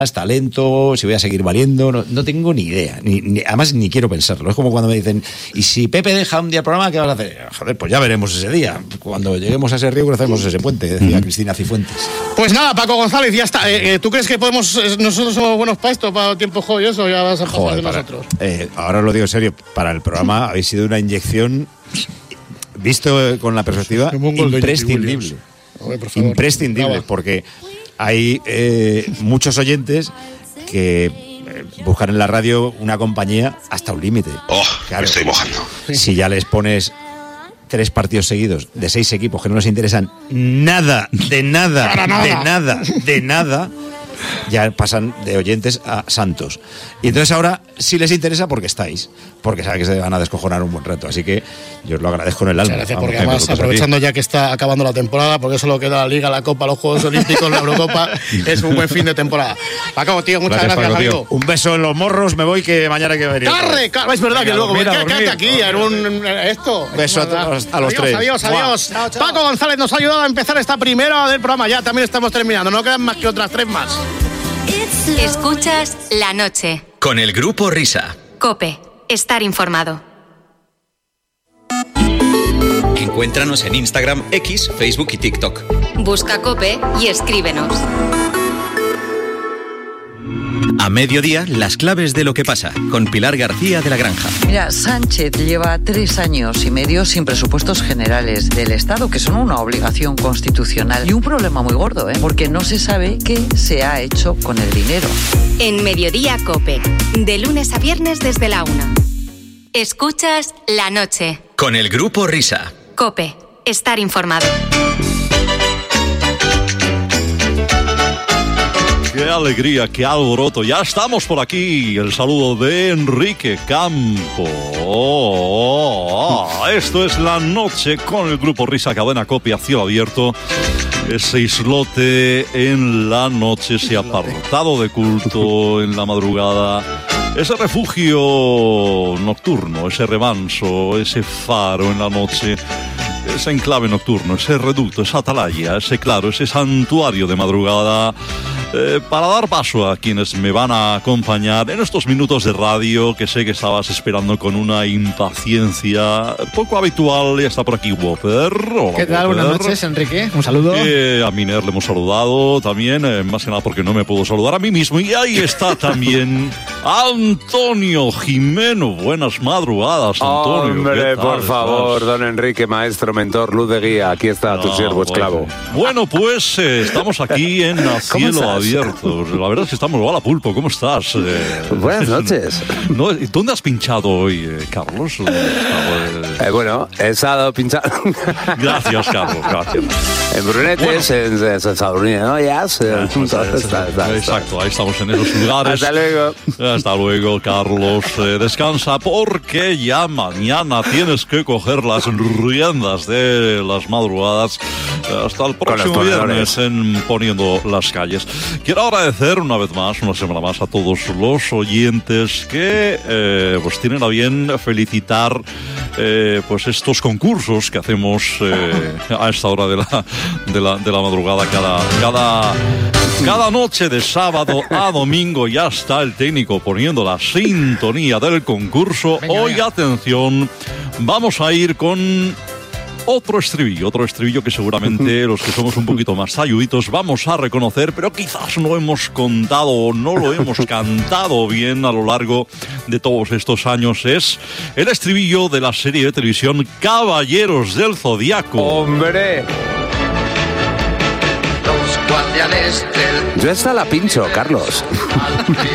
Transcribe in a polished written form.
talento, si voy a seguir valiendo, no tengo ni idea, además ni quiero pensarlo. Es como cuando me dicen, ¿y si Pepe deja un día el programa, qué vas a hacer? Joder, pues ya veremos ese día, cuando lleguemos a ese río crucemos ese puente, decía Cristina Cifuentes. Pues nada, Paco González, ya está. ¿Tú crees que nosotros somos buenos para esto, para tiempo juego y eso? Ya vas a pasar de nosotros. Ahora os lo digo en serio, para el programa habéis sido una inyección, visto con la perspectiva, imprescindible. Imprescindible, porque hay muchos oyentes que buscan en la radio una compañía hasta un límite. Claro, me estoy mojando. Si ya les pones 3 partidos seguidos de 6 equipos que no les interesan nada, de nada, ya pasan de oyentes a santos. Y entonces ahora sí les interesa porque estáis, porque saben que se van a descojonar un buen rato. Así que yo os lo agradezco en el alma. Gracias, porque además, aprovechando ya que está acabando la temporada, porque solo queda la Liga, la Copa, los Juegos Olímpicos, la Eurocopa, es un buen fin de temporada. Paco, tío, muchas gracias, Paco, amigo. Un beso en los morros, me voy que mañana hay que venir. ¡Carre! Es verdad que luego, quédate aquí, en un esto. Beso a los tres. Adiós. Chao. Paco González nos ha ayudado a empezar esta primera del programa. Ya también estamos terminando, no quedan más que otras 3 más. Escuchas La Noche con el Grupo Risa. COPE. Estar informado. Encuéntranos en Instagram, X, Facebook y TikTok. Busca COPE y escríbenos. A mediodía, las claves de lo que pasa, con Pilar García de la Granja. Mira, Sánchez lleva 3 años y medio sin presupuestos generales del Estado, que son una obligación constitucional. Y un problema muy gordo, porque no se sabe qué se ha hecho con el dinero. En Mediodía COPE, de lunes a viernes desde la 1. Escuchas La Noche. Con el Grupo Risa. COPE. Estar informado. ¡Qué alegría, qué alboroto! Ya estamos por aquí. El saludo de Enrique Campo. Esto es La Noche con el Grupo Risa, cadena COPE a cielo abierto. Ese islote en la noche, ese apartado de culto en la madrugada. Ese refugio nocturno, ese remanso, ese faro en la noche. Ese enclave nocturno, ese reducto, esa atalaya, ese claro, ese santuario de madrugada, para dar paso a quienes me van a acompañar en estos minutos de radio que sé que estabas esperando con una impaciencia poco habitual. Ya está por aquí Whopper. Hola, ¿qué tal? Whopper. Buenas noches, Enrique. Un saludo. A Miner le hemos saludado también, más que nada porque no me puedo saludar a mí mismo. Y ahí está también Antonio Jimeno. Buenas madrugadas, Antonio. Hombre, por favor, don Enrique, maestro, mentor, luz de guía. Aquí está tu siervo esclavo. Bueno, pues estamos aquí en A Cielo Abierto. La verdad es que estamos. Hola, Pulpo, ¿cómo estás? Buenas noches. ¿Dónde has pinchado hoy, Carlos? Bueno, he estado pinchando. Gracias, Carlos, gracias. En Brunetes, bueno. en Estados Unidos, ¿no? Exacto, ahí estamos en esos lugares. Hasta luego. Hasta luego, Carlos. Descansa porque ya mañana tienes que coger las riendas de las madrugadas hasta el próximo viernes en Poniendo las Calles. Quiero agradecer una vez más, una semana más, a todos los oyentes que pues tienen a bien felicitar pues estos concursos que hacemos a esta hora de la madrugada cada noche de sábado a domingo. Ya está el técnico poniendo la sintonía del concurso. Hoy, atención, vamos a ir con otro estribillo que seguramente los que somos un poquito más talluditos vamos a reconocer, pero quizás no hemos contado o no lo hemos cantado bien a lo largo de todos estos años. Es el estribillo de la serie de televisión Caballeros del Zodiaco. ¡Hombre! Los guardianes del... Yo esta la pincho, Carlos.